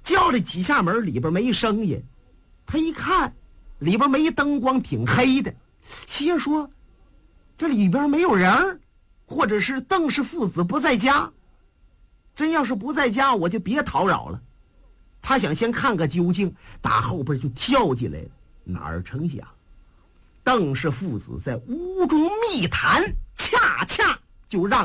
叫了几下门，里边没声音。他一看里边没灯光，挺黑的，心说这里边没有人，或者是邓氏父子不在家。真要是不在家，我就别叨扰了。他想先看个究竟，打后边就跳进来了。哪儿成想邓氏父子在屋中密谈，恰恰就让